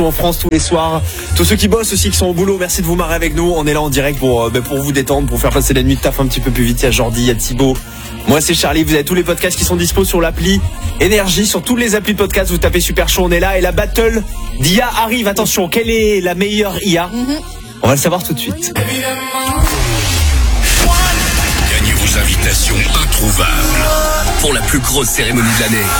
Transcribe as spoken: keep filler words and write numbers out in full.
En France tous les soirs, tous ceux qui bossent aussi, qui sont au boulot, merci de vous marrer avec nous. On est là en direct pour, euh, pour vous détendre, pour faire passer la nuit de taf un petit peu plus vite. Il y a Jordi, il y a Thibaut, moi c'est Charlie. Vous avez tous les podcasts qui sont dispo sur l'appli Énergie, sur toutes les applis de podcast. Vous tapez Super Chaud, on est là. Et la battle d'I A arrive. Attention, quelle est la meilleure I A? mm-hmm. On va le savoir tout de suite. Gagnez vos invitations introuvables pour la plus grosse cérémonie de l'année.